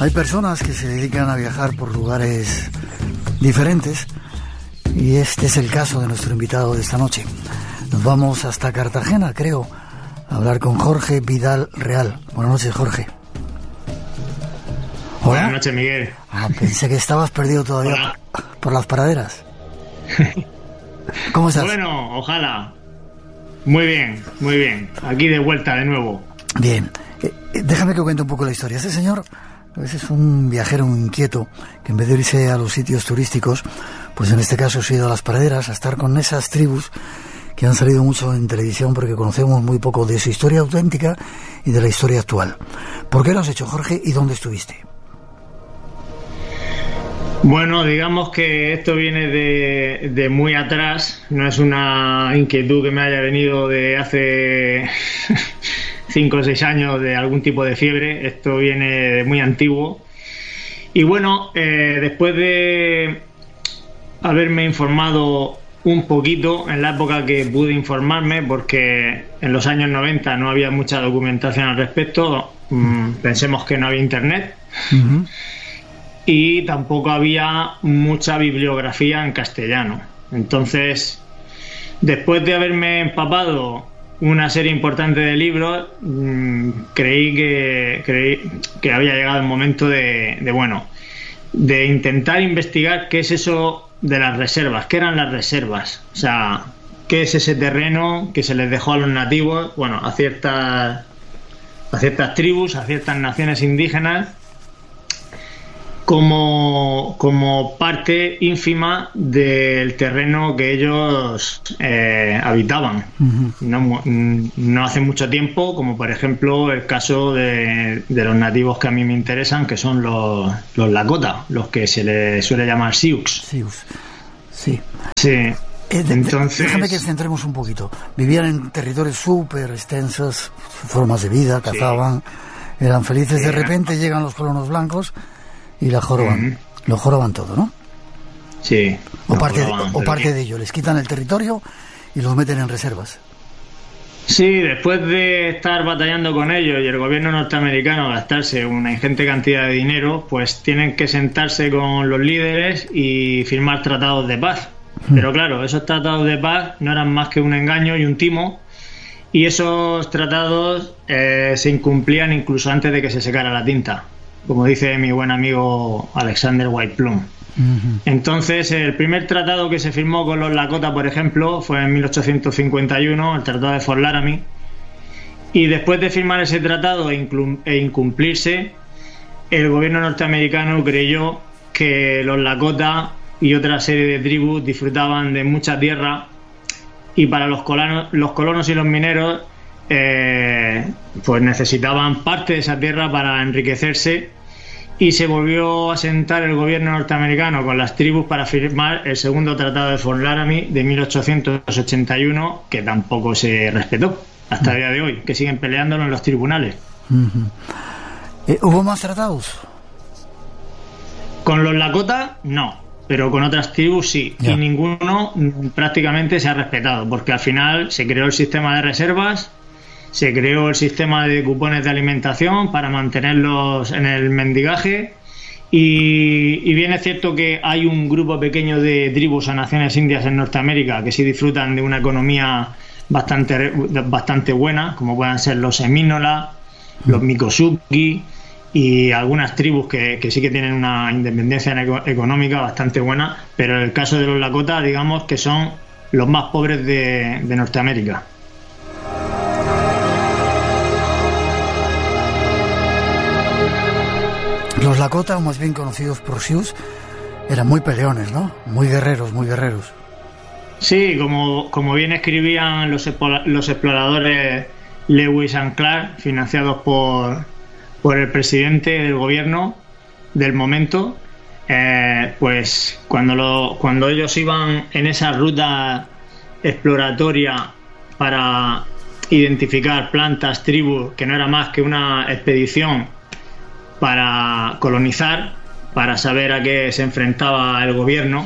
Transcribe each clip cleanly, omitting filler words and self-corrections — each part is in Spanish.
Hay personas que se dedican a viajar por lugares diferentes y este es el caso de nuestro invitado de esta noche. Nos vamos hasta Cartagena, creo, a hablar con Jorge Vidal Real. Buenas noches, Jorge. Hola. Buenas noches, Miguel. Pensé que estabas perdido todavía por las praderas. ¿Cómo estás? Bueno, ojalá. Muy bien. Aquí de vuelta de nuevo. Bien. Déjame que cuente un poco la historia. Este señor a veces es un viajero inquieto que en vez de irse a los sitios turísticos, pues en este caso se ha ido a las praderas a estar con esas tribus que han salido mucho en televisión porque conocemos muy poco de su historia auténtica y de la historia actual. ¿Por qué lo has hecho, Jorge, y dónde estuviste? Bueno, digamos que esto viene de muy atrás, no es una inquietud que me haya venido de hace 5 o 6 años de algún tipo de fiebre, esto viene de muy antiguo. Y bueno, después de haberme informado un poquito en la época que pude informarme, porque en los años 90 no había mucha documentación al respecto, pensemos que no había internet. Uh-huh. Y tampoco había mucha bibliografía en castellano. Entonces, después de haberme empapado una serie importante de libros, creí que había llegado el momento de intentar investigar qué es eso de las reservas, qué eran las reservas, o sea, qué es ese terreno que se les dejó a los nativos, bueno, a ciertas tribus, a ciertas naciones indígenas, como parte ínfima del terreno que ellos habitaban. Uh-huh. No hace mucho tiempo, como por ejemplo el caso de los nativos que a mí me interesan, que son los Lakota, los que se les suele llamar Sioux. Sí. Entonces, déjame que centremos un poquito. Vivían en territorios súper extensos, formas de vida, cazaban, eran felices. De repente llegan los colonos blancos y la joroban. Uh-huh. Lo joroban todo, ¿no? Sí. O parte de ello. Les quitan el territorio y los meten en reservas. Sí, después de estar batallando con ellos y el gobierno norteamericano gastarse una ingente cantidad de dinero, pues tienen que sentarse con los líderes y firmar tratados de paz. Uh-huh. Pero claro, esos tratados de paz no eran más que un engaño y un timo, y esos tratados se incumplían incluso antes de que se secara la tinta, como dice mi buen amigo Alexander White Plum. Uh-huh. Entonces, el primer tratado que se firmó con los Lakota, por ejemplo, fue en 1851, el Tratado de Fort Laramie, y después de firmar ese tratado e incumplirse, el gobierno norteamericano creyó que los Lakota y otra serie de tribus disfrutaban de mucha tierra, y para los colonos y los mineros pues necesitaban parte de esa tierra para enriquecerse, y se volvió a sentar el gobierno norteamericano con las tribus para firmar el segundo tratado de Fort Laramie de 1881, que tampoco se respetó hasta el día de hoy, que siguen peleándolo en los tribunales. Uh-huh. ¿Hubo más tratados? Con los Lakota no, pero con otras tribus sí, y ninguno prácticamente se ha respetado, porque al final se creó el sistema de reservas, se creó el sistema de cupones de alimentación para mantenerlos en el mendigaje, y bien es cierto que hay un grupo pequeño de tribus o naciones indias en Norteamérica que sí disfrutan de una economía bastante buena, como puedan ser los Semínola, los Miccosukee y algunas tribus que sí que tienen una independencia económica bastante buena, pero en el caso de los Lakota, digamos que son los más pobres de Norteamérica. Los Lakota, o más bien conocidos por Sioux, eran muy peleones, ¿no? Muy guerreros. Sí, como bien escribían los exploradores Lewis and Clark, financiados por el presidente del gobierno del momento, pues cuando ellos iban en esa ruta exploratoria para identificar plantas, tribus, que no era más que una expedición para colonizar, para saber a qué se enfrentaba el gobierno,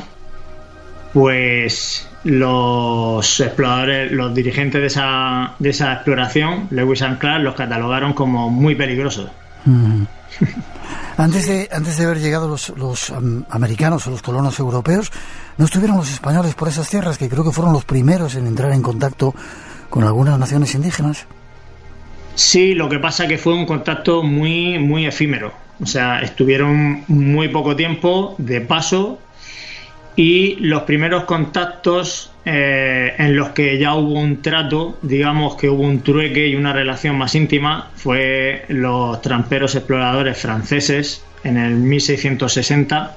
pues los exploradores, los dirigentes de esa exploración, Lewis and Clark, los catalogaron como muy peligrosos. Antes de haber llegado los americanos o los colonos europeos, ¿no estuvieron los españoles por esas tierras, que creo que fueron los primeros en entrar en contacto con algunas naciones indígenas? Sí, lo que pasa que fue un contacto muy, muy efímero. O sea, estuvieron muy poco tiempo de paso, y los primeros contactos en los que ya hubo un trato, digamos que hubo un trueque y una relación más íntima, fue los tramperos exploradores franceses en el 1660,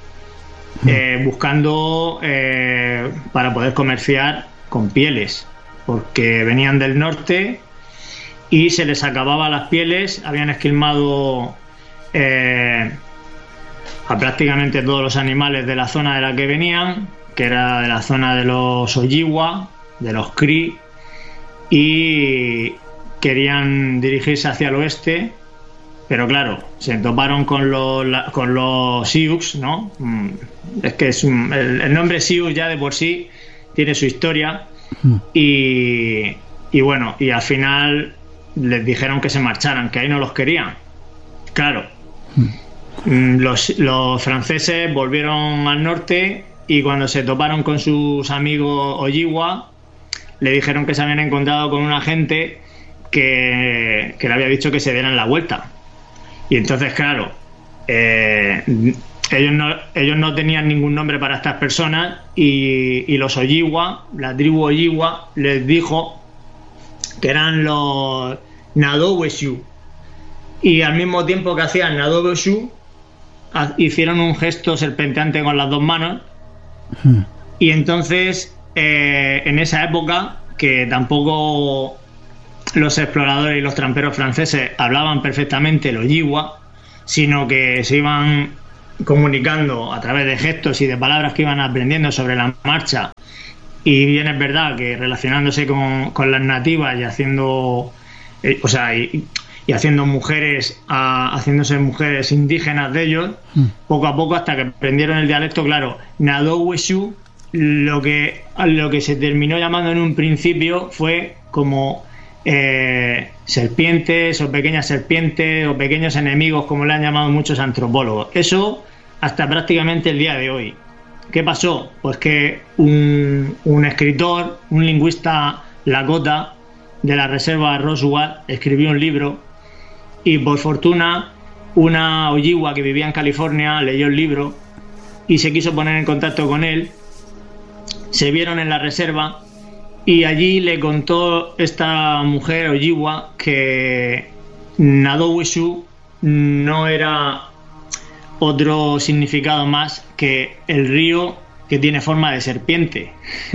buscando para poder comerciar con pieles, porque venían del norte y se les acababa las pieles, habían esquilmado a prácticamente todos los animales de la zona de la que venían, que era de la zona de los Oyiwa, de los Cree, y querían dirigirse hacia el oeste, pero claro, se toparon con los Sioux, ¿no? Es que el nombre Sioux ya de por sí tiene su historia, y bueno, y al final les dijeron que se marcharan, que ahí no los querían. Claro, los franceses volvieron al norte, y cuando se toparon con sus amigos Oyiwa, le dijeron que se habían encontrado con una gente que le había dicho que se dieran la vuelta. Y entonces, claro, ellos no tenían ningún nombre para estas personas, y los Oyiwa, la tribu Oyiwa, les dijo que eran los Nadoweshu, y al mismo tiempo que hacían Nadoweshu, hicieron un gesto serpenteante con las dos manos. Y entonces en esa época, que tampoco los exploradores y los tramperos franceses hablaban perfectamente el Oyiwa, sino que se iban comunicando a través de gestos y de palabras que iban aprendiendo sobre la marcha, y bien es verdad que relacionándose con las nativas y haciendo y haciendo haciéndose mujeres indígenas de ellos, poco a poco, hasta que aprendieron el dialecto. Claro, Nadoweshu, lo que se terminó llamando en un principio fue como serpientes o pequeñas serpientes o pequeños enemigos, como le han llamado muchos antropólogos. Eso hasta prácticamente el día de hoy. ¿Qué pasó? Pues que un escritor, un lingüista lakota de la reserva Roswell, escribió un libro, y por fortuna una Oyiwa que vivía en California leyó el libro y se quiso poner en contacto con él. Se vieron en la reserva, y allí le contó esta mujer Oyiwa que Nadoweshu no era otro significado más que el río que tiene forma de serpiente.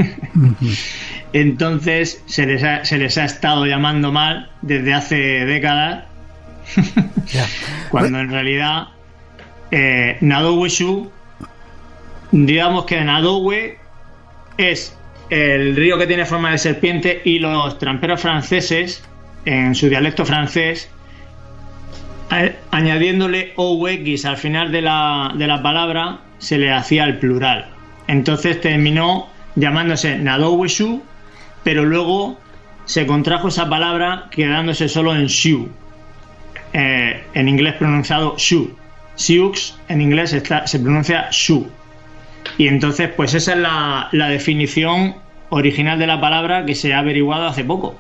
Entonces se les ha estado llamando mal desde hace décadas, cuando en realidad Nadoweshu, digamos que Nadowe es el río que tiene forma de serpiente, y los tramperos franceses, en su dialecto francés, añadiéndole OUX al final de la palabra, se le hacía el plural. Entonces terminó llamándose Nadoweshu, pero luego se contrajo esa palabra quedándose solo en Shu, en inglés pronunciado Shu. Sioux en inglés se pronuncia Shu. Y entonces, pues esa es la definición original de la palabra, que se ha averiguado hace poco.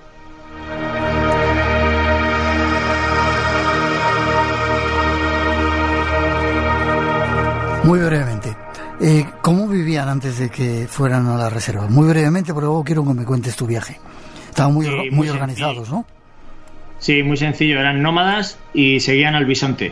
Muy brevemente, ¿cómo vivían antes de que fueran a la reserva? Muy brevemente, porque luego quiero que me cuentes tu viaje. Estaban muy organizados, ¿no? Sí, muy sencillo. Eran nómadas y seguían al bisonte.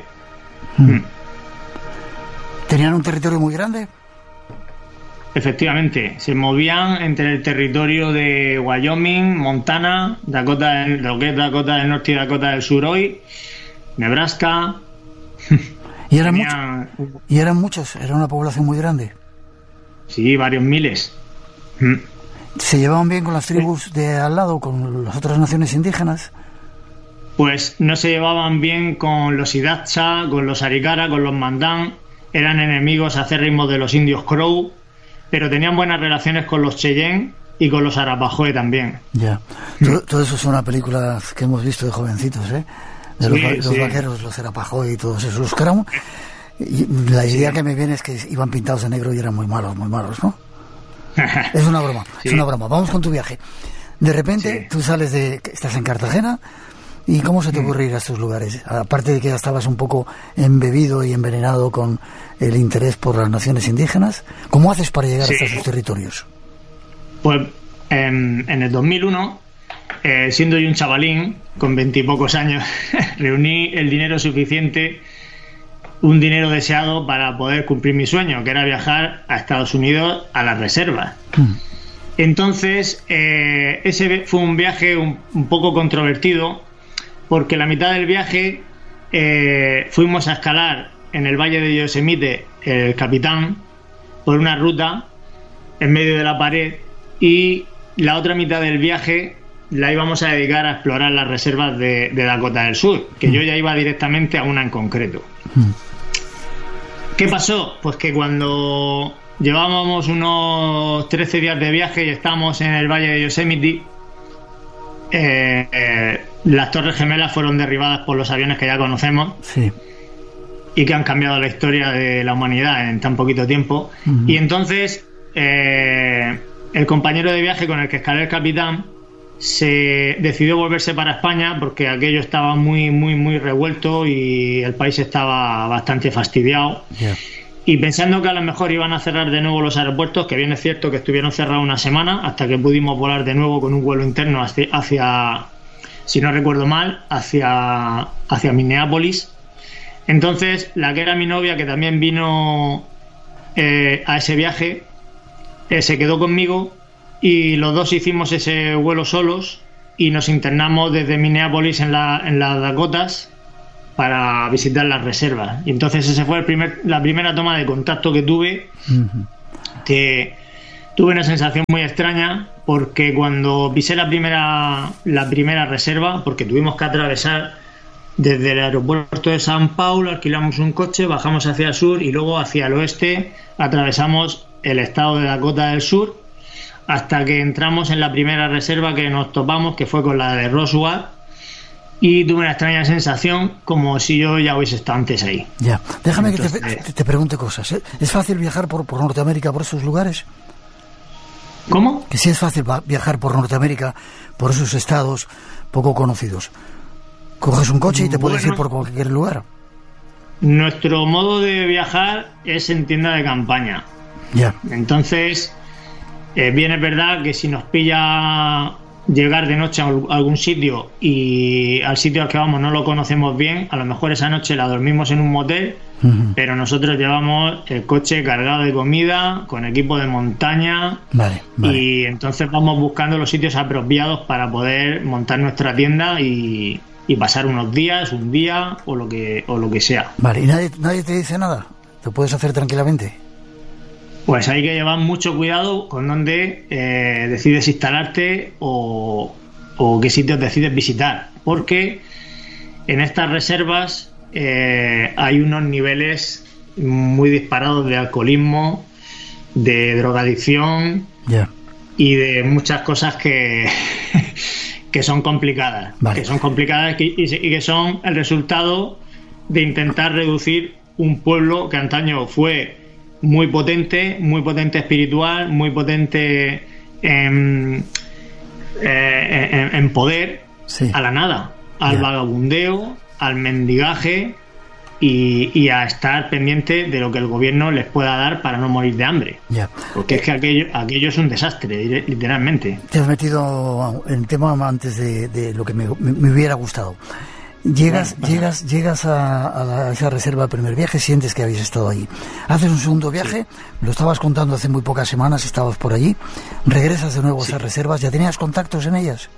¿Tenían un territorio muy grande? Efectivamente, se movían entre el territorio de Wyoming, Montana, lo que es Dakota del Norte y Dakota del Sur hoy, Nebraska. ¿Y eran muchos? ¿Era una población muy grande? Sí, varios miles. ¿Se llevaban bien con las tribus de al lado, con las otras naciones indígenas? Pues no se llevaban bien con los Hidatsa, con los Arikara, con los Mandan. Eran enemigos acérrimos de los indios Crow, pero tenían buenas relaciones con los Cheyenne y con los Arapahoe también. Ya. Todo eso son películas que hemos visto de jovencitos, ¿eh? los vaqueros, los Arapahoe y todos esos, los Crown. Y la idea que me viene es que iban pintados de negro y eran muy malos, ¿no? Es una broma, es una broma. Vamos con tu viaje. De repente, tú estás en Cartagena, ¿y cómo se te ocurre ir a estos lugares? Aparte de que ya estabas un poco embebido y envenenado con el interés por las naciones indígenas, ¿cómo haces para llegar hasta esos territorios? Pues en el 2001, siendo yo un chavalín, con 20 y pocos años, reuní el dinero suficiente, un dinero deseado para poder cumplir mi sueño, que era viajar a Estados Unidos a las reservas. Entonces, ese fue un viaje un poco controvertido, porque la mitad del viaje fuimos a escalar en el Valle de Yosemite el Capitán por una ruta en medio de la pared, y la otra mitad del viaje la íbamos a dedicar a explorar las reservas de Dakota del Sur, que yo ya iba directamente a una en concreto. ¿Qué pasó? Pues que cuando llevábamos unos 13 días de viaje y estábamos en el Valle de Yosemite, las Torres Gemelas fueron derribadas por los aviones que ya conocemos y que han cambiado la historia de la humanidad en tan poquito tiempo. Y entonces el compañero de viaje con el que escalé el Capitán se decidió volverse para España, porque aquello estaba muy revuelto y el país estaba bastante fastidiado. Y pensando que a lo mejor iban a cerrar de nuevo los aeropuertos, que bien es cierto que estuvieron cerrados una semana hasta que pudimos volar de nuevo con un vuelo interno hacia si no recuerdo mal, hacia Minneapolis. Entonces la que era mi novia, que también vino a ese viaje, se quedó conmigo y los dos hicimos ese vuelo solos y nos internamos desde Minneapolis en las Dakotas para visitar las reservas. Y entonces ese fue la primera toma de contacto que tuve. Que tuve una sensación muy extraña, porque cuando pisé la primera reserva, porque tuvimos que atravesar desde el aeropuerto de San Paulo, alquilamos un coche, bajamos hacia el sur y luego hacia el oeste atravesamos el estado de Dakota del Sur hasta que entramos en la primera reserva que nos topamos, que fue con la de Roswell, y tuve una extraña sensación, como si yo ya hubiese estado antes ahí. Ya, déjame que te pregunte cosas. ¿Es fácil viajar por Norteamérica, por esos lugares? ¿Cómo? Que sí es fácil viajar por Norteamérica, por esos estados poco conocidos. Coges un coche y te puedes ir por cualquier lugar. Nuestro modo de viajar es en tienda de campaña. Ya. Entonces, bien es verdad que si nos pilla llegar de noche a algún sitio y al sitio al que vamos no lo conocemos bien, a lo mejor esa noche la dormimos en un motel, pero nosotros llevamos el coche cargado de comida, con equipo de montaña, vale. Y entonces vamos buscando los sitios apropiados para poder montar nuestra tienda y pasar unos días, un día o lo que sea. Vale, ¿y nadie te dice nada? ¿Te puedes hacer tranquilamente? Pues hay que llevar mucho cuidado con dónde decides instalarte o qué sitios decides visitar, porque en estas reservas hay unos niveles muy disparados de alcoholismo, de drogadicción y de muchas cosas que son complicadas, vale. Que son complicadas y que son el resultado de intentar reducir un pueblo que antaño fue muy potente espiritual, muy potente en poder, sí, a la nada, al vagabundeo, al mendigaje y a estar pendiente de lo que el gobierno les pueda dar para no morir de hambre. Porque es que aquello es un desastre, literalmente. Te has metido en tema antes de lo que me hubiera gustado. Llegas a esa reserva del primer viaje, sientes que habéis estado ahí. Haces un segundo viaje, lo estabas contando hace muy pocas semanas, estabas por allí, regresas de nuevo a esas reservas, ¿ya tenías contactos en ellas?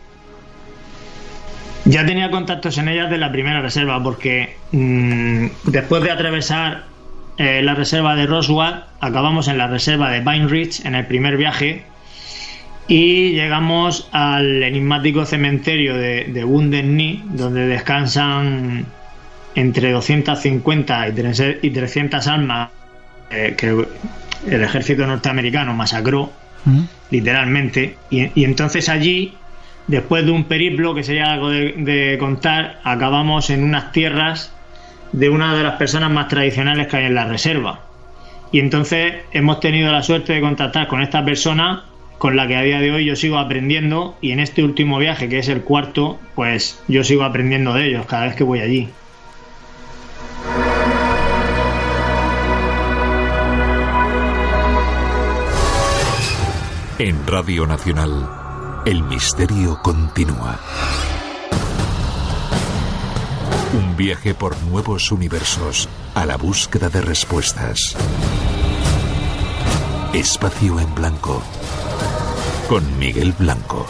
Ya tenía contactos en ellas de la primera reserva, porque después de atravesar la reserva de Roswell, acabamos en la reserva de Pine Ridge en el primer viaje y llegamos al enigmático cementerio de Wounded Knee, donde descansan entre 250 y 300 almas que el ejército norteamericano masacró, literalmente, y entonces allí después de un periplo que sería algo de contar, acabamos en unas tierras de una de las personas más tradicionales que hay en la reserva. Y entonces hemos tenido la suerte de contactar con esta persona, con la que a día de hoy yo sigo aprendiendo, y en este último viaje, que es el cuarto, pues yo sigo aprendiendo de ellos cada vez que voy allí. En Radio Nacional, el misterio continúa. Un viaje por nuevos universos a la búsqueda de respuestas. Espacio en Blanco, con Miguel Blanco.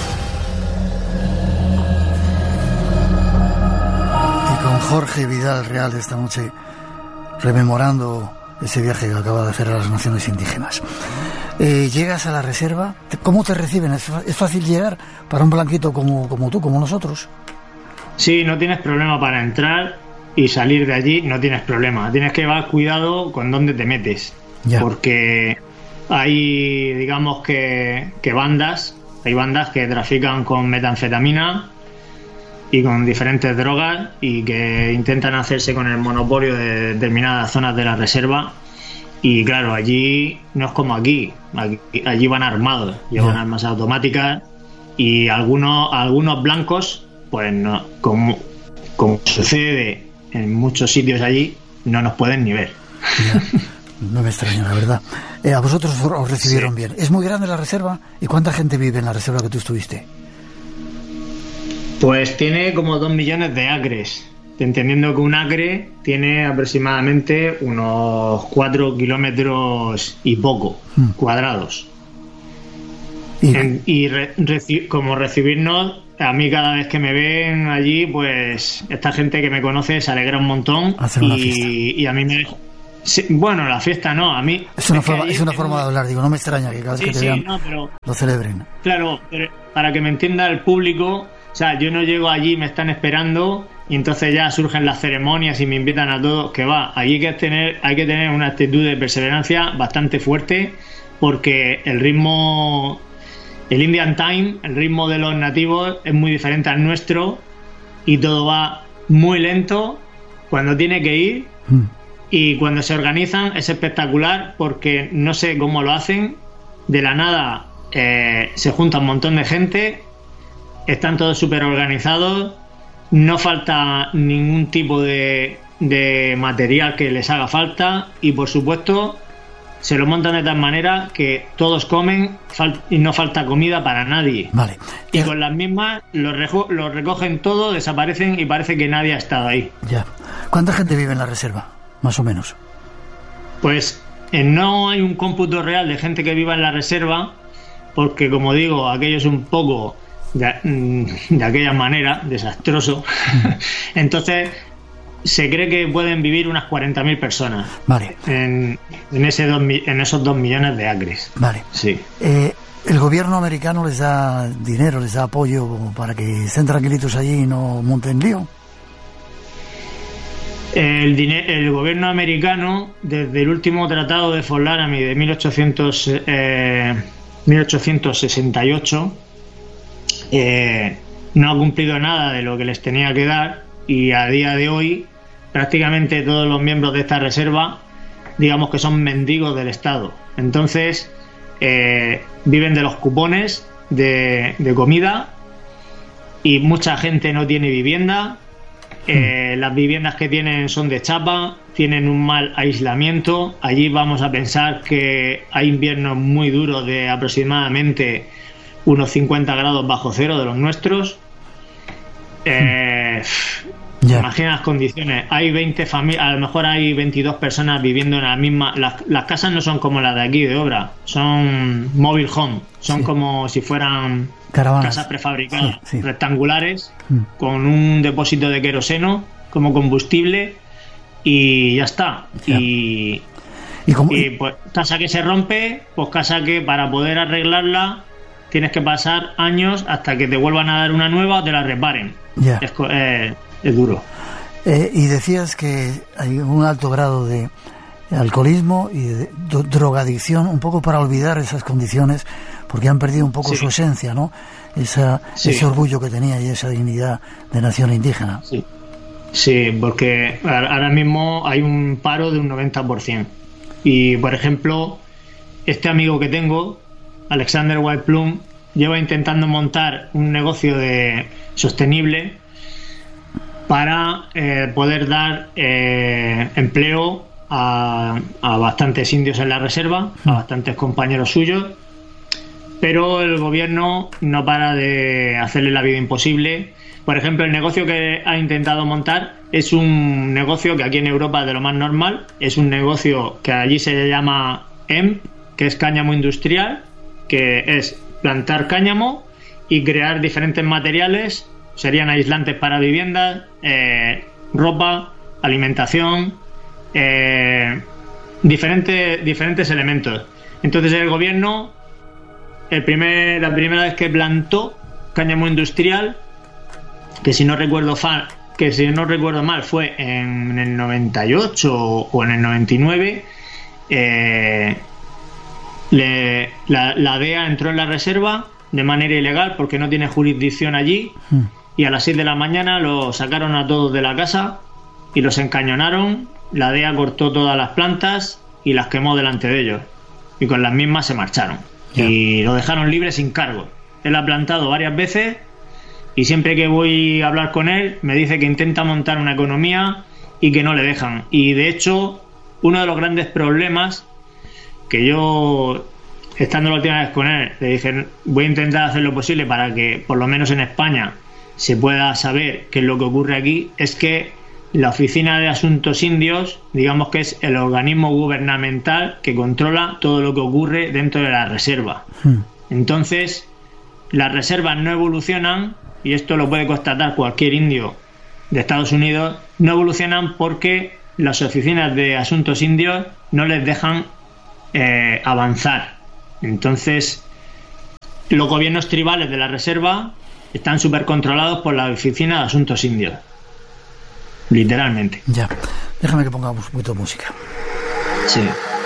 Y con Jorge Vidal Real esta noche, rememorando ese viaje que acaba de hacer a las naciones indígenas. Llegas a la reserva, ¿cómo te reciben? ¿Es fácil llegar para un blanquito como tú, como nosotros? Sí, no tienes problema para entrar y salir de allí, no tienes problema. Tienes que llevar cuidado con dónde te metes. Ya. Porque hay, digamos que hay bandas que trafican con metanfetamina y con diferentes drogas y que intentan hacerse con el monopolio de determinadas zonas de la reserva. Y claro, allí no es como aquí allí van armados, llevan armas automáticas, y algunos blancos, pues no, como sucede en muchos sitios allí, no nos pueden ni ver. Ya. No me extraña, la verdad. A vosotros os recibieron bien. ¿Es muy grande la reserva? ¿Y cuánta gente vive en la reserva que tú estuviste? Pues tiene como 2 millones de acres, entendiendo que un acre tiene aproximadamente unos 4 kilómetros y poco cuadrados. Como recibirnos, a mí cada vez que me ven allí, pues esta gente que me conoce se alegra un montón. Y a mí me... Sí, bueno, la fiesta no, a mí... Es una forma de hablar, digo, no me extraña que cada vez que te vean lo celebren. Claro, pero para que me entienda el público, o sea, yo no llego allí, me están esperando y entonces ya surgen las ceremonias y me invitan a todos, que va, allí hay que tener una actitud de perseverancia bastante fuerte, porque el ritmo, el Indian Time, el ritmo de los nativos es muy diferente al nuestro y todo va muy lento cuando tiene que ir. Y cuando se organizan es espectacular, porque no sé cómo lo hacen. De la nada se junta un montón de gente, están todos súper organizados, no falta ningún tipo de material que les haga falta, y por supuesto se lo montan de tal manera que todos comen y no falta comida para nadie. Vale. Y con las mismas los recogen todo, desaparecen y parece que nadie ha estado ahí. Ya. ¿Cuánta gente vive en la reserva? Más o menos. Pues no hay un cómputo real de gente que viva en la reserva, porque como digo, aquello es un poco de aquella manera desastroso. Entonces se cree que pueden vivir unas 40.000 personas. Vale. En esos 2 millones de acres. Vale. Sí. ¿El gobierno americano les da dinero, les da apoyo para que estén tranquilitos allí y no monten lío? El gobierno americano, desde el último tratado de Fort Laramie de 1868, no ha cumplido nada de lo que les tenía que dar, y a día de hoy prácticamente todos los miembros de esta reserva, digamos que son mendigos del Estado. Entonces viven de los cupones de comida, y mucha gente no tiene vivienda. Las viviendas que tienen son de chapa, tienen un mal aislamiento. Allí vamos a pensar que hay inviernos muy duros de aproximadamente unos 50 grados bajo cero de los nuestros. Imagina las condiciones. Hay 20 familias, a lo mejor hay 22 personas viviendo en la misma. Las casas no son como las de aquí de obra, son mobile home, son como si fueran caravanas, casas prefabricadas, rectangulares, con un depósito de queroseno como combustible, y ya está. Y pues casa que se rompe, pues casa que para poder arreglarla tienes que pasar años hasta que te vuelvan a dar una nueva o te la reparen. Es duro. Y decías que hay un alto grado de alcoholismo y de drogadicción, un poco para olvidar esas condiciones, porque han perdido un poco Sí. su esencia, ¿no? Ese orgullo que tenía y esa dignidad de nación indígena. Sí. Sí, porque ahora mismo hay un paro de un 90%. Y, por ejemplo, este amigo que tengo, Alexander White Plum, lleva intentando montar un negocio sostenible para poder dar empleo a bastantes indios en la reserva, a bastantes compañeros suyos, pero el gobierno no para de hacerle la vida imposible. Por ejemplo, el negocio que ha intentado montar es un negocio que aquí en Europa es de lo más normal. Es un negocio que allí se llama hemp, que es cáñamo industrial, que es plantar cáñamo y crear diferentes materiales. Serían aislantes para viviendas, ropa, alimentación, diferentes elementos. Entonces el gobierno, la primera vez que plantó cáñamo industrial, que si no recuerdo mal fue en el 98 o en el 99, la DEA entró en la reserva de manera ilegal porque no tiene jurisdicción allí, y a las 6 de la mañana los sacaron a todos de la casa y los encañonaron. La DEA cortó todas las plantas y las quemó delante de ellos, y con las mismas se marcharon. Y lo dejaron libre sin cargo. Él ha plantado varias veces y siempre que voy a hablar con él me dice que intenta montar una economía y que no le dejan. Y de hecho, uno de los grandes problemas que yo, estando la última vez con él, le dije, voy a intentar hacer lo posible para que por lo menos en España se pueda saber qué es lo que ocurre aquí, es que la Oficina de Asuntos Indios, digamos que es el organismo gubernamental que controla todo lo que ocurre dentro de la reserva. Entonces, las reservas no evolucionan, y esto lo puede constatar cualquier indio de Estados Unidos, no evolucionan porque las oficinas de asuntos indios no les dejan avanzar. Entonces, los gobiernos tribales de la reserva están súper controlados por la oficina de asuntos indios. Literalmente. Ya. Déjame que pongamos un poquito de música. Sí.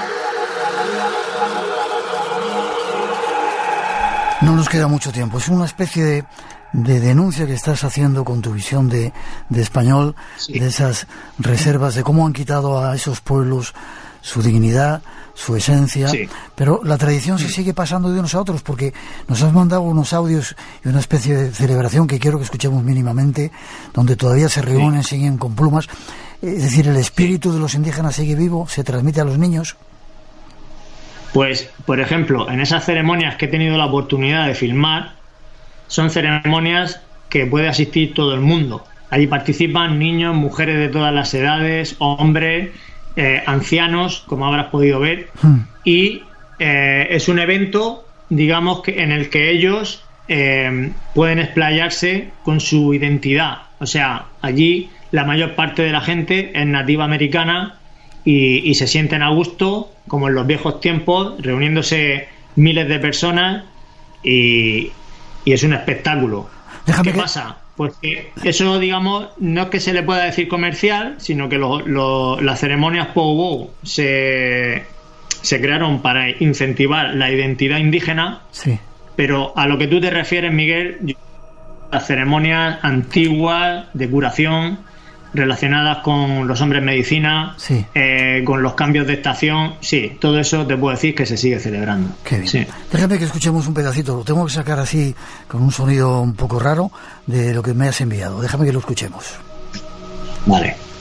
No nos queda mucho tiempo. Es una especie de denuncia que estás haciendo con tu visión de español, sí, de esas reservas, de cómo han quitado a esos pueblos su dignidad, su esencia, sí, pero la tradición se sigue pasando de unos a otros, porque nos has mandado unos audios y una especie de celebración que quiero que escuchemos mínimamente, donde todavía se reúnen, sí, siguen con plumas. Es decir, el espíritu de los indígenas sigue vivo, se transmite a los niños. Pues, por ejemplo, en esas ceremonias que he tenido la oportunidad de filmar, son ceremonias que puede asistir todo el mundo. Allí participan niños, mujeres de todas las edades, hombres, ancianos, como habrás podido ver, y es un evento, digamos, en el que ellos pueden explayarse con su identidad. O sea, allí la mayor parte de la gente es nativa americana y se sienten a gusto, como en los viejos tiempos, reuniéndose miles de personas y es un espectáculo. ¿Qué pasa? Pues que eso, digamos, no es que se le pueda decir comercial, sino que las ceremonias powwow se crearon para incentivar la identidad indígena, sí, pero a lo que tú te refieres, Miguel, las ceremonias antiguas de curación relacionadas con los hombres medicina, sí, con los cambios de estación, sí, todo eso te puedo decir que se sigue celebrando. Qué bien. Sí. Déjame que escuchemos un pedacito, lo tengo que sacar así con un sonido un poco raro de lo que me has enviado. Déjame que lo escuchemos. Vale.